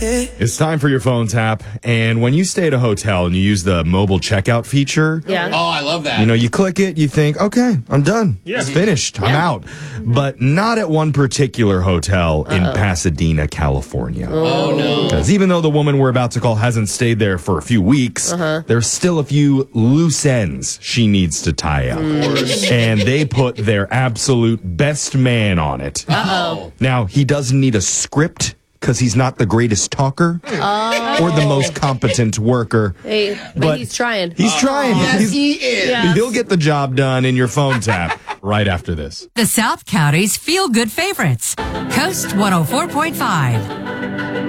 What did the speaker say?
It's time for your phone tap. And when you stay at a hotel and you use the mobile checkout feature, Oh, I love that. you click it, you think, okay, I'm done. It's finished. I'm out. But not at one particular hotel in Pasadena, California. Oh, no. Because even though the woman we're about to call hasn't stayed there for a few weeks, there's still a few loose ends she needs to tie up. And they put their absolute best man on it. Now, he doesn't need a script because he's not the greatest talker or the most competent worker. Hey, but he's trying. He's trying. Yes, he is. Yeah. He'll get the job done in your phone tap right after this. The South County's feel-good favorites. Coast 104.5.